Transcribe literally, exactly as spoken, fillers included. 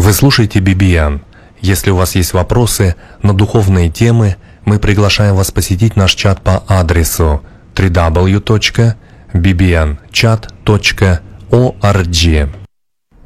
Вы слушаете би би эн. Если у вас есть вопросы на духовные темы, мы приглашаем вас посетить наш чат по адресу дабл ю дабл ю дабл ю точка би би эн чат точка орг.